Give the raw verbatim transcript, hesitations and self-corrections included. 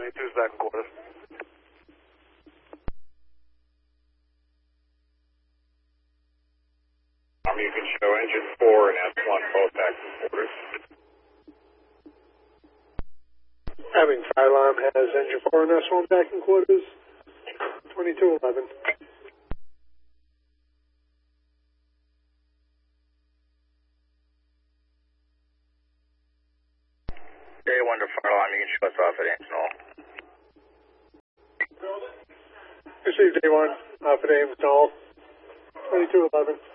twenty-two's back in quarters. Um, you can show engine four and S one both back in quarters. Having fire alarm has engine four and S one back in quarters. twenty-two eleven. Day one to fire alarm, you can show us off at Ames Knoll. Received day one, off at Ames Knoll. twenty-two eleven.